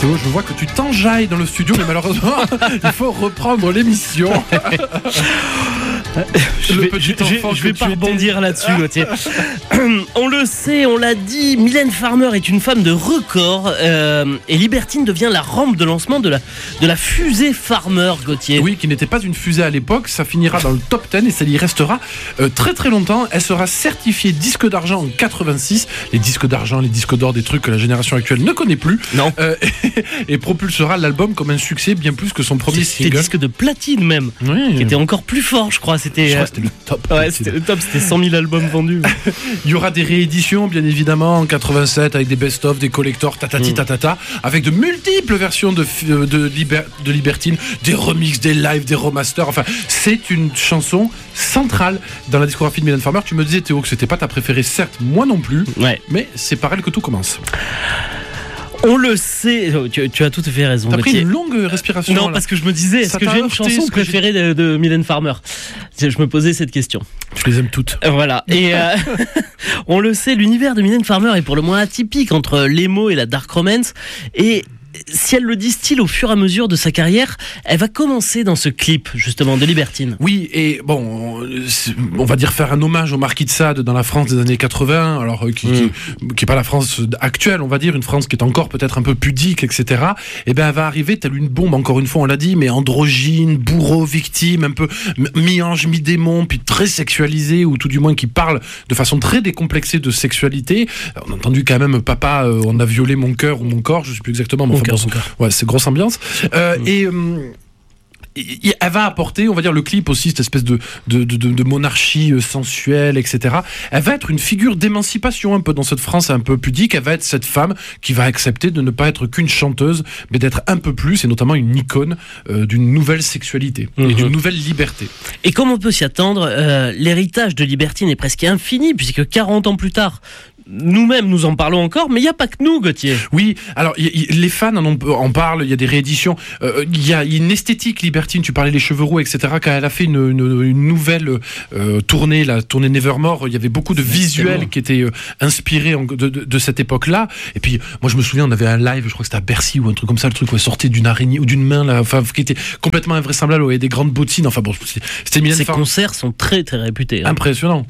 Théo, je vois que tu t'enjailles dans le studio, mais malheureusement, il faut reprendre l'émission. Je vais pas rebondir là-dessus, Gauthier. On le sait, on l'a dit, Mylène Farmer est une femme de record et Libertine devient la rampe de lancement de la fusée Farmer, Gauthier. Oui, qui n'était pas une fusée à l'époque, ça finira dans le top 10 et ça y restera très très longtemps. Elle sera certifiée disque d'argent en 86. Les disques d'argent, les disques d'or, des trucs que la génération actuelle ne connaît plus. Non. Et propulsera l'album comme un succès bien plus que son premier single. C'était disque de platine même, qui était encore plus fort, je crois. Je crois que c'était le top. Ouais, c'était le top, c'était 100 000 albums vendus. Il y aura des rééditions, bien évidemment, en 87, avec des best-of, des collectors, tatata, avec de multiples versions de Libertine, des remixes, des lives, des remasters. Enfin, c'est une chanson centrale dans la discographie de Mylène Farmer. Tu me disais, Théo, que c'était pas ta préférée, certes, moi non plus, mais c'est par elle que tout commence. On le sait, tu as tout à fait raison. T'as pris une longue respiration. Non, parce que je me disais, est-ce que j'ai une chanson préférée de Mylène Farmer ? Je me posais cette question. Je les aime toutes. Voilà. Et on le sait, l'univers de Mylène Farmer est pour le moins atypique entre l'emo et la dark romance. Et si elle le distille au fur et à mesure de sa carrière, elle va commencer dans ce clip justement de Libertine. Oui, et bon, on va dire faire un hommage au Marquis de Sade dans la France des années 80, alors qui est pas la France actuelle, on va dire, une France qui est encore peut-être un peu pudique, etc. Et ben elle va arriver telle une bombe, encore une fois on l'a dit, mais androgyne, bourreau, victime, un peu mi-ange, mi-démon, puis très sexualisé, ou tout du moins qui parle de façon très décomplexée de sexualité. On a entendu quand même Papa, on a violé mon cœur ou mon corps, je sais plus exactement, mais ouais, c'est grosse ambiance. Et elle va apporter, on va dire, le clip aussi, cette espèce de monarchie sensuelle, etc. Elle va être une figure d'émancipation un peu dans cette France un peu pudique. Elle va être cette femme qui va accepter de ne pas être qu'une chanteuse, mais d'être un peu plus, et notamment une icône d'une nouvelle sexualité et d'une nouvelle liberté. Et comme on peut s'y attendre, l'héritage de Libertine est presque infini, puisque 40 ans plus tard, nous-mêmes nous en parlons encore, mais il n'y a pas que nous, Gauthier. Oui, alors les fans en parlent, il y a des rééditions, il y a une esthétique Libertine, tu parlais les cheveux roux, etc. Quand elle a fait une nouvelle tournée, la tournée Nevermore, il y avait beaucoup de visuels qui étaient inspirés de cette époque-là. Et puis moi je me souviens, on avait un live, je crois que c'était à Bercy ou un truc comme ça, le truc où elle sortait d'une araignée ou d'une main, là, enfin, qui était complètement invraisemblable, où il y avait des grandes bottines, enfin bon, c'était Mylène Farmer. Ces concerts sont très très réputés. Impressionnant.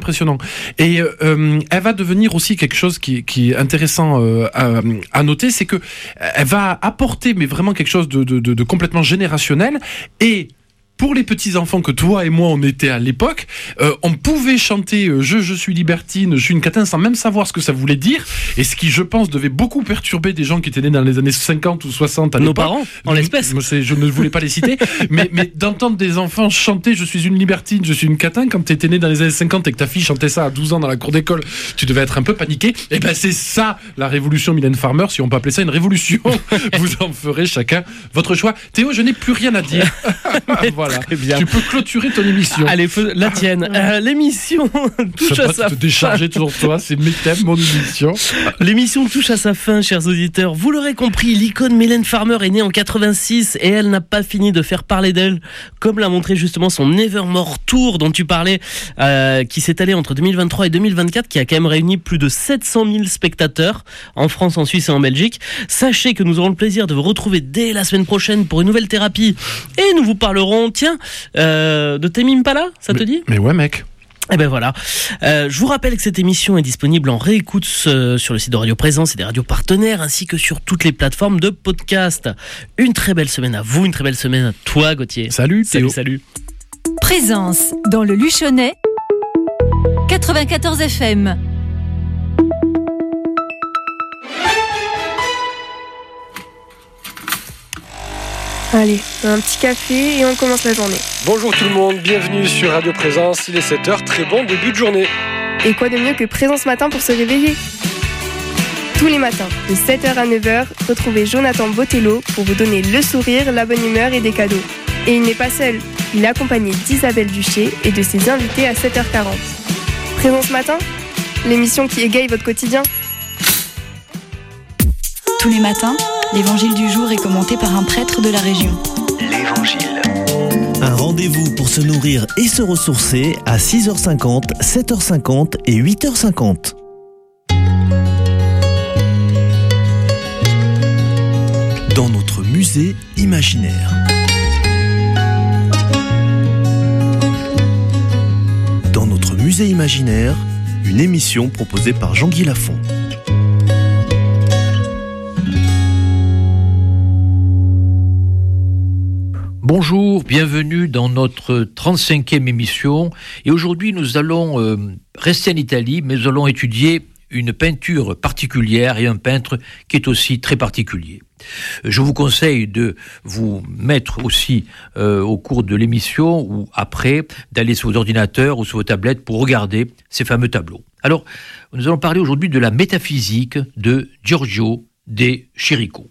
Et elle va devenir aussi quelque chose qui est intéressant à noter, c'est que elle va apporter mais vraiment quelque chose de complètement générationnel. Et pour les petits-enfants que toi et moi on était à l'époque, on pouvait chanter je suis libertine, je suis une catin sans même savoir ce que ça voulait dire, et ce qui je pense devait beaucoup perturber des gens qui étaient nés dans les années 50 ou 60 à l'époque. Nos parents, en l'espèce. Je ne voulais pas les citer, mais d'entendre des enfants chanter je suis une libertine, je suis une catin, quand tu étais né dans les années 50 et que ta fille chantait ça à 12 ans dans la cour d'école, tu devais être un peu paniqué. Et ben c'est ça la révolution Mylène Farmer, si on peut appeler ça une révolution. Vous en ferez chacun votre choix. Théo, je n'ai plus rien à dire. Voilà. Très bien. Tu peux clôturer ton émission. Allez, la tienne. L'émission touche à sa fin. Te décharger toujours toi, c'est mes thèmes, mon émission. L'émission touche à sa fin, chers auditeurs. Vous l'aurez compris, l'icône Mylène Farmer est née en 86 et elle n'a pas fini de faire parler d'elle, comme l'a montré justement son Nevermore Tour dont tu parlais, qui s'est allé entre 2023 et 2024, qui a quand même réuni plus de 700 000 spectateurs en France, en Suisse et en Belgique. Sachez que nous aurons le plaisir de vous retrouver dès la semaine prochaine pour une nouvelle thérapie et nous vous parlerons, de Tame Impala, ça te dit ? Mais ouais, mec. Et ben voilà. Je vous rappelle que cette émission est disponible en réécoute sur le site de Radio Présence et des radios partenaires, ainsi que sur toutes les plateformes de podcast. Une très belle semaine à vous, une très belle semaine à toi, Gauthier. Salut, Théo. Salut. Présence dans le Luchonnais, 94 FM. Allez, un petit café et on commence la journée. Bonjour tout le monde, bienvenue sur Radio Présence, il est 7h, très bon début de journée. Et quoi de mieux que Présence Matin pour se réveiller ? Tous les matins, de 7h à 9h, retrouvez Jonathan Botello pour vous donner le sourire, la bonne humeur et des cadeaux. Et il n'est pas seul, il est accompagné d'Isabelle Duché et de ses invités à 7h40. Présence Matin, l'émission qui égaye votre quotidien. Tous les matins, l'évangile du jour est commenté par un prêtre de la région. L'Évangile. Un rendez-vous pour se nourrir et se ressourcer à 6h50, 7h50 et 8h50. dans notre musée imaginaire. Dans notre musée imaginaire, une émission proposée par Jean-Guy Lafont. Bonjour, bienvenue dans notre 35e émission. Et aujourd'hui, nous allons rester en Italie, mais nous allons étudier une peinture particulière et un peintre qui est aussi très particulier. Je vous conseille de vous mettre aussi au cours de l'émission ou après, d'aller sur vos ordinateurs ou sur vos tablettes pour regarder ces fameux tableaux. Alors, nous allons parler aujourd'hui de la métaphysique de Giorgio de Chirico.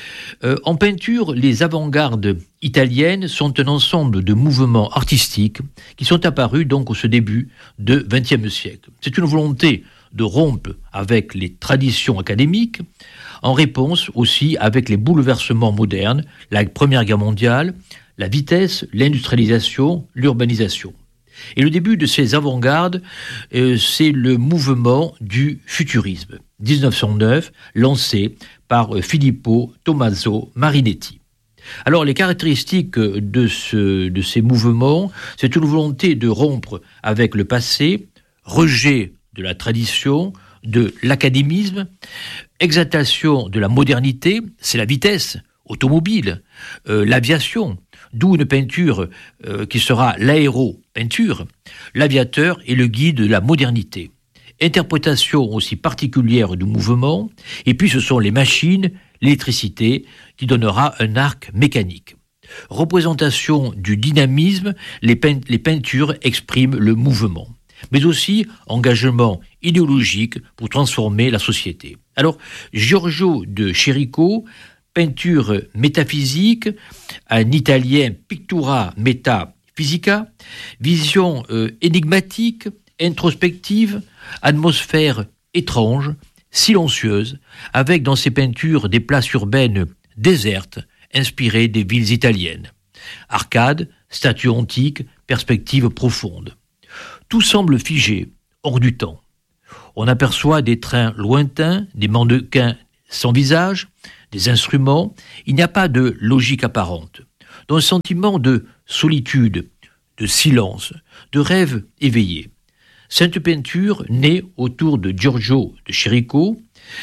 En peinture, les avant-gardes italiennes sont un ensemble de mouvements artistiques qui sont apparus donc au ce début du XXe siècle. C'est une volonté de rompre avec les traditions académiques, en réponse aussi avec les bouleversements modernes, la Première Guerre mondiale, la vitesse, l'industrialisation, l'urbanisation. Et le début de ces avant-gardes, c'est le mouvement du futurisme, 1909, lancé par Filippo Tommaso Marinetti. Alors, les caractéristiques de ces mouvements, c'est une volonté de rompre avec le passé, rejet de la tradition, de l'académisme, exaltation de la modernité, c'est la vitesse automobile, l'aviation, d'où une peinture qui sera l'aéro-peinture, l'aviateur est le guide de la modernité. Interprétation aussi particulière du mouvement, et puis ce sont les machines, l'électricité, qui donnera un arc mécanique. Représentation du dynamisme, les peintures expriment le mouvement, mais aussi engagement idéologique pour transformer la société. Alors, Giorgio de Chirico, peinture métaphysique, un italien pictura metaphysica, vision énigmatique, introspective, atmosphère étrange, silencieuse, avec dans ses peintures des places urbaines désertes, inspirées des villes italiennes. Arcades, statues antiques, perspectives profondes. Tout semble figé, hors du temps. On aperçoit des trains lointains, des mannequins sans visage, des instruments. Il n'y a pas de logique apparente. Dans un sentiment de solitude, de silence, de rêve éveillé. Cette peinture naît autour de Giorgio de Chirico,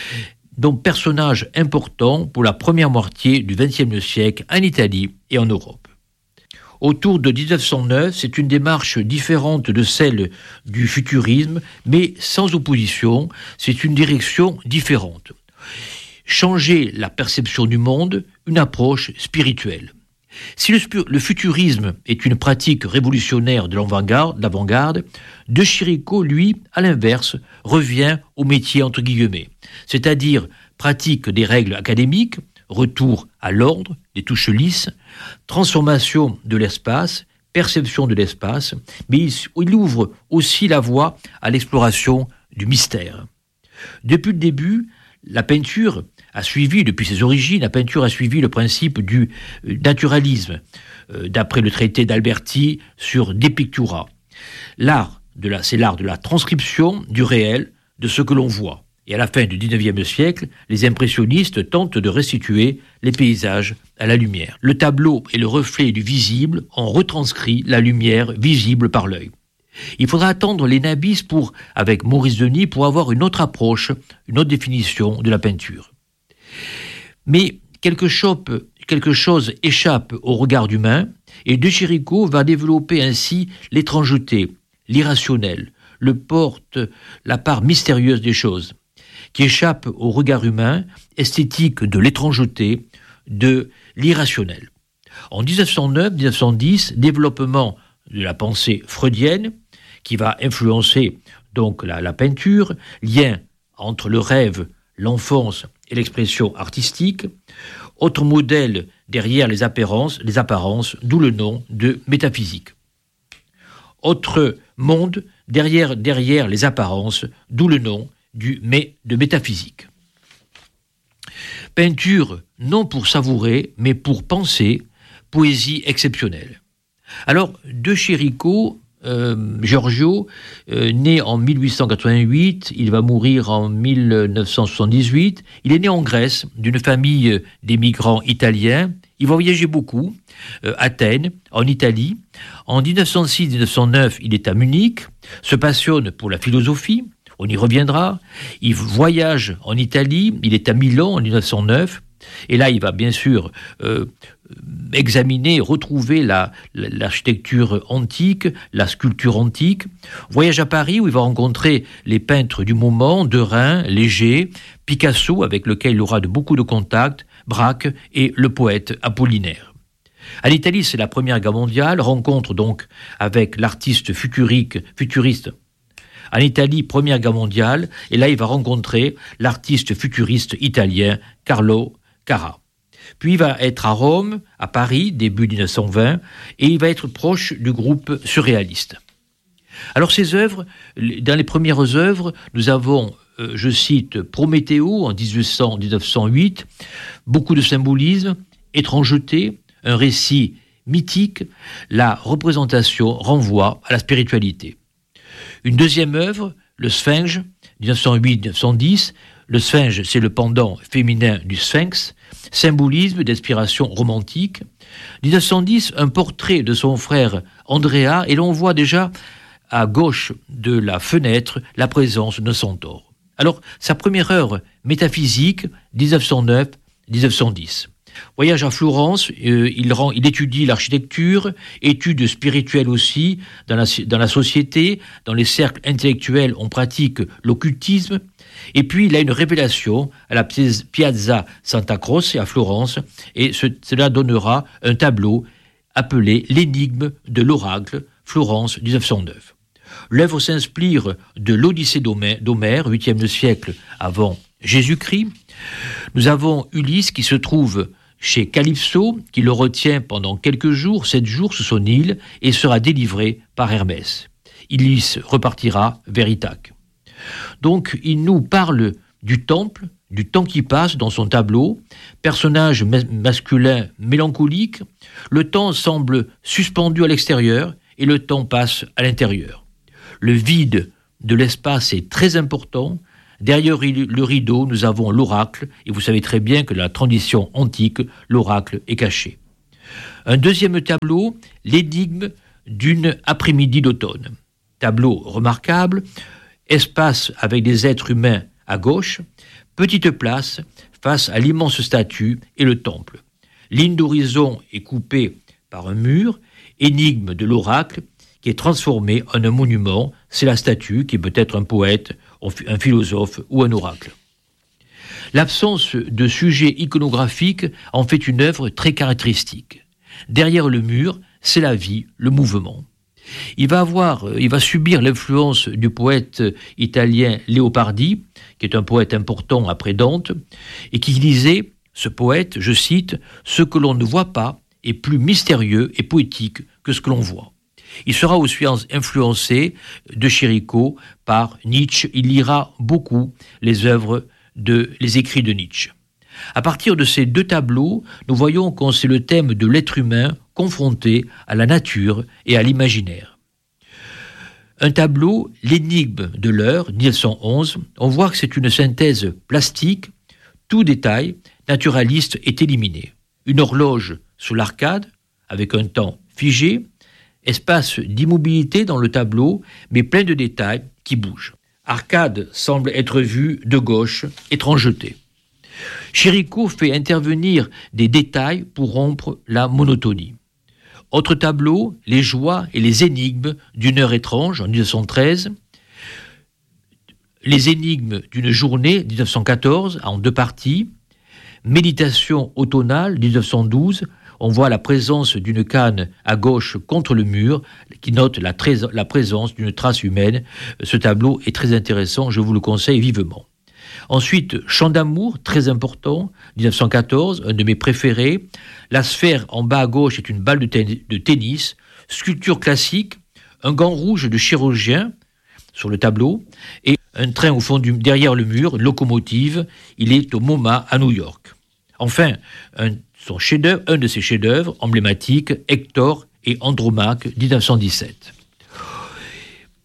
dont personnage important pour la première moitié du XXe siècle en Italie et en Europe. Autour de 1909, c'est une démarche différente de celle du futurisme, mais sans opposition, c'est une direction différente. Changer la perception du monde, une approche spirituelle. Si le futurisme est une pratique révolutionnaire de l'avant-garde, de Chirico, lui, à l'inverse, revient au métier entre guillemets, c'est-à-dire pratique des règles académiques, retour à l'ordre, des touches lisses, transformation de l'espace, perception de l'espace, mais il ouvre aussi la voie à l'exploration du mystère. Depuis le début, depuis ses origines, la peinture a suivi le principe du naturalisme, d'après le traité d'Alberti sur De Pictura. C'est l'art de la transcription du réel, de ce que l'on voit. Et à la fin du XIXe siècle, les impressionnistes tentent de restituer les paysages à la lumière. Le tableau et le reflet du visible ont retranscrit la lumière visible par l'œil. Il faudra attendre les Nabis avec Maurice Denis pour avoir une autre approche, une autre définition de la peinture. Mais quelque chose échappe au regard humain et De Chirico va développer ainsi l'étrangeté, l'irrationnel, la part mystérieuse des choses, qui échappe au regard humain, esthétique de l'étrangeté, de l'irrationnel. En 1909-1910, développement de la pensée freudienne, qui va influencer donc la peinture, lien entre le rêve, l'enfance et l'expression artistique, autre modèle derrière les apparences, d'où le nom de métaphysique. Autre monde derrière les apparences, d'où le nom de métaphysique. Peinture non pour savourer, mais pour penser, poésie exceptionnelle. Alors, De Chirico Giorgio, né en 1888, il va mourir en 1978. Il est né en Grèce, d'une famille d'émigrants italiens. Il va voyager beaucoup, Athènes, en Italie. En 1906-1909, il est à Munich, se passionne pour la philosophie, on y reviendra. Il voyage en Italie, il est à Milan en 1909. Et là, il va bien sûr examiner, retrouver l'architecture antique, la sculpture antique. Voyage à Paris où il va rencontrer les peintres du moment, Derain, Léger, Picasso, avec lequel il aura beaucoup de contacts, Braque et le poète Apollinaire. En Italie, c'est la Première Guerre mondiale, rencontre donc avec l'artiste futuriste. En Italie, Première Guerre mondiale, et là, il va rencontrer l'artiste futuriste italien Carlo Carrà. Puis il va être à Rome, à Paris, début 1920, et il va être proche du groupe surréaliste. Alors ces œuvres, dans les premières œuvres, nous avons, je cite, Prométhéo en 1908, beaucoup de symbolisme, étrangeté, un récit mythique, la représentation renvoie à la spiritualité. Une deuxième œuvre, le Sphinge, 1908-1910, le Sphinge, c'est le pendant féminin du Sphinx, symbolisme d'inspiration romantique. 1910, un portrait de son frère Andrea, et l'on voit déjà à gauche de la fenêtre la présence d'un centaure. Alors, sa première œuvre métaphysique, 1909-1910. Voyage à Florence, il étudie l'architecture, études spirituelles aussi, dans la société, dans les cercles intellectuels, on pratique l'occultisme. Et puis, il a une révélation à la Piazza Santa Croce à Florence, et cela donnera un tableau appelé L'énigme de l'oracle, Florence, 1909. L'œuvre s'inspire de l'Odyssée d'Homère, 8e siècle avant Jésus-Christ. Nous avons Ulysse qui se trouve chez Calypso, qui le retient pendant quelques jours, 7 jours sous son île, et sera délivré par Hermès. Ulysse repartira vers Ithaque. Donc, il nous parle du temple, du temps qui passe dans son tableau, personnage masculin mélancolique, le temps semble suspendu à l'extérieur et le temps passe à l'intérieur. Le vide de l'espace est très important. Derrière le rideau, nous avons l'oracle, et vous savez très bien que dans la tradition antique, l'oracle est caché. Un deuxième tableau, l'énigme d'une après-midi d'automne. Tableau remarquable, espace avec des êtres humains à gauche, petite place face à l'immense statue et le temple. Ligne d'horizon est coupée par un mur, énigme de l'oracle qui est transformé en un monument, c'est la statue qui peut être un poète, un philosophe ou un oracle. L'absence de sujet iconographique en fait une œuvre très caractéristique. Derrière le mur, c'est la vie, le mouvement. Il va subir l'influence du poète italien Leopardi, qui est un poète important après Dante, et qui disait, ce poète, je cite, « Ce que l'on ne voit pas est plus mystérieux et poétique que ce que l'on voit ». Il sera aussi influencé de Chirico par Nietzsche. Il lira beaucoup les écrits de Nietzsche. À partir de ces deux tableaux, nous voyons que c'est le thème de l'être humain confronté à la nature et à l'imaginaire. Un tableau, l'énigme de l'heure, 1911, on voit que c'est une synthèse plastique, tout détail naturaliste est éliminé. Une horloge sous l'arcade, avec un temps figé, espace d'immobilité dans le tableau, mais plein de détails qui bougent. Arcade semble être vue de gauche, étrangeté. Chirico fait intervenir des détails pour rompre la monotonie. Autre tableau, les joies et les énigmes d'une heure étrange, en 1913. Les énigmes d'une journée, 1914, en 2 parties. Méditation automnale, 1912. On voit la présence d'une canne à gauche contre le mur qui note la présence d'une trace humaine. Ce tableau est très intéressant, je vous le conseille vivement. Ensuite, Chant d'amour, très important, 1914, un de mes préférés. La sphère en bas à gauche est une balle de tennis. Sculpture classique, un gant rouge de chirurgien sur le tableau et un train au fond derrière le mur, une locomotive. Il est au MoMA à New York. Enfin, un de ses chefs-d'œuvre emblématiques, Hector et Andromaque, 1917.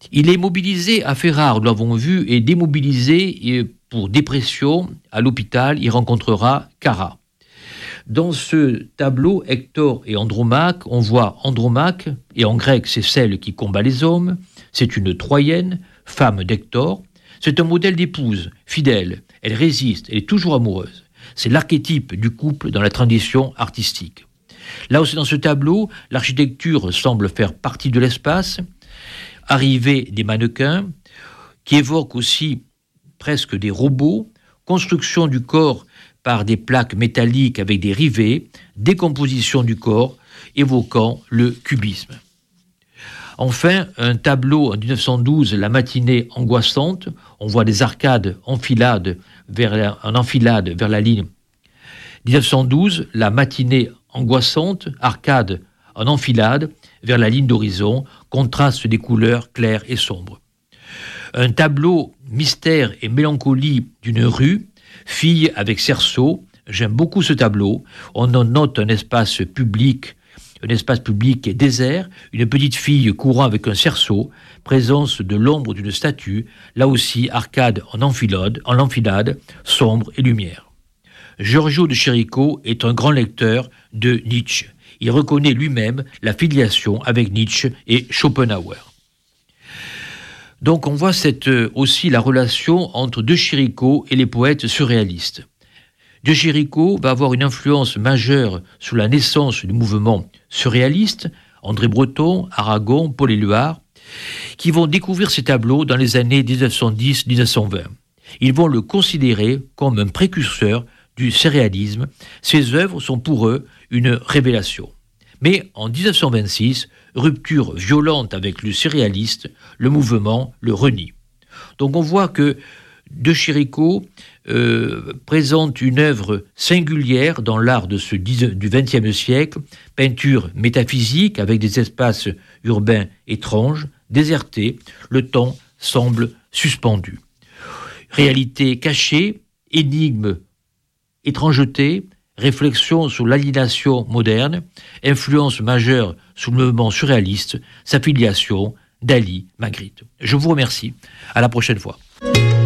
Il est mobilisé à fait rare, nous l'avons vu, et démobilisé pour dépression. À l'hôpital, il rencontrera Cara. Dans ce tableau, Hector et Andromaque, on voit Andromaque, et en grec, c'est celle qui combat les hommes. C'est une Troyenne, femme d'Hector. C'est un modèle d'épouse, fidèle. Elle résiste, elle est toujours amoureuse. C'est l'archétype du couple dans la tradition artistique. Là aussi, dans ce tableau, l'architecture semble faire partie de l'espace. Arrivée des mannequins, qui évoquent aussi presque des robots, construction du corps par des plaques métalliques avec des rivets, décomposition du corps, évoquant le cubisme. Enfin, un tableau en 1912, La matinée angoissante, on voit des arcades en enfilade vers la ligne. 1912, La matinée angoissante, arcade en enfilade vers la ligne d'horizon, contraste des couleurs claires et sombres. Un tableau mystère et mélancolie d'une rue, fille avec cerceau. J'aime beaucoup ce tableau. On en note un espace public et désert, une petite fille courant avec un cerceau, présence de l'ombre d'une statue, là aussi arcade en enfilade, sombre et lumière. Giorgio de Chirico est un grand lecteur de Nietzsche. Il reconnaît lui-même la filiation avec Nietzsche et Schopenhauer. Donc on voit aussi la relation entre De Chirico et les poètes surréalistes. De Chirico va avoir une influence majeure sur la naissance du mouvement surréaliste, André Breton, Aragon, Paul Éluard, qui vont découvrir ces tableaux dans les années 1910-1920. Ils vont le considérer comme un précurseur du surréalisme. Ses œuvres sont pour eux une révélation. Mais en 1926, rupture violente avec le surréaliste, le mouvement le renie. Donc on voit que De Chirico présente une œuvre singulière dans l'art du XXe siècle, peinture métaphysique avec des espaces urbains étranges, désertés, le temps semble suspendu. Réalité cachée, énigme, étrangeté, réflexion sur l'aliénation moderne, influence majeure sur le mouvement surréaliste, sa filiation, Dali, Magritte. Je vous remercie. À la prochaine fois.